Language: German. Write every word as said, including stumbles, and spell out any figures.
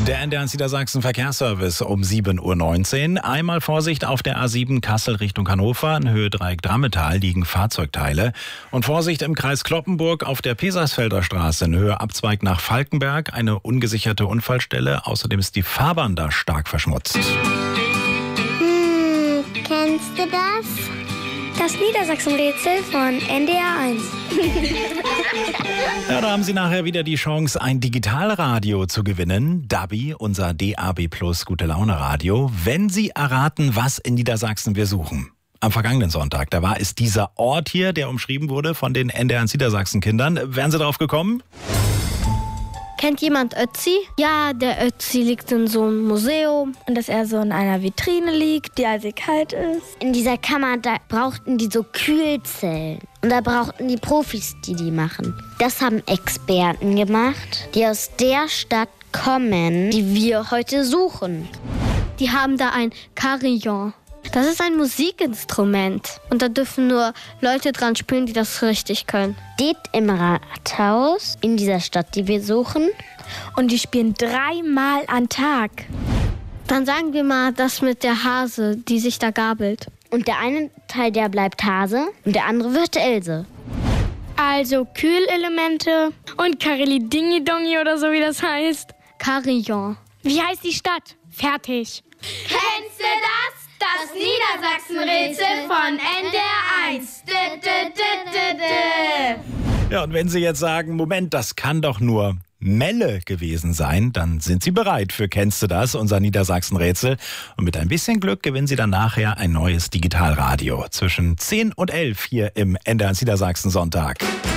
Der N D R eins Niedersachsen Verkehrsservice um sieben Uhr neunzehn. Einmal Vorsicht auf der A sieben Kassel Richtung Hannover. In Höhe Dreieck Drammetal liegen Fahrzeugteile. Und Vorsicht im Kreis Cloppenburg auf der Pesersfelder Straße in Höhe Abzweig nach Falkenberg. Eine ungesicherte Unfallstelle. Außerdem ist die Fahrbahn da stark verschmutzt. Hm, kennst du das? Das Niedersachsen-Rätsel von N D R eins. Ja, da haben Sie nachher wieder die Chance, ein Digitalradio zu gewinnen. Dabi, unser D A B Plus Gute-Laune-Radio. Wenn Sie erraten, was in Niedersachsen wir suchen. Am vergangenen Sonntag, da war es dieser Ort hier, der umschrieben wurde von den N D R eins Niedersachsen-Kindern. Wären Sie drauf gekommen? Kennt jemand Ötzi? Ja, der Ötzi liegt in so einem Museum. Und dass er so in einer Vitrine liegt, die eisig kalt ist. In dieser Kammer, da brauchten die so Kühlzellen. Und da brauchten die Profis, die die machen. Das haben Experten gemacht, die aus der Stadt kommen, die wir heute suchen. Die haben da ein Carillon. Das ist ein Musikinstrument. Und da dürfen nur Leute dran spielen, die das richtig können. Steht im Rathaus in dieser Stadt, die wir suchen. Und die spielen dreimal am Tag. Dann sagen wir mal das mit der Hase, die sich da gabelt. Und der eine Teil, der bleibt Hase und der andere wird Else. Also Kühlelemente und Kareli-Dingi-Dongi oder so, wie das heißt. Carillon. Wie heißt die Stadt? Fertig. Kennst du das? Das Niedersachsen-Rätsel von N D R eins. Dö, dö, dö, dö, dö. Ja, und wenn Sie jetzt sagen, Moment, das kann doch nur Melle gewesen sein, dann sind Sie bereit für Kennst du das, unser Niedersachsen-Rätsel. Und mit ein bisschen Glück gewinnen Sie dann nachher ein neues Digitalradio zwischen zehn und elf hier im N D R eins Niedersachsen Sonntag.